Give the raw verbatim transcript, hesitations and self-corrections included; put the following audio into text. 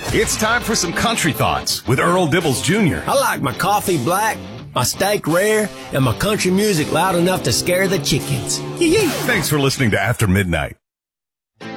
It's time for some country thoughts with Earl Dibbles Junior I like my coffee black, my steak rare, and my country music loud enough to scare the chickens. Thanks for listening to After Midnight.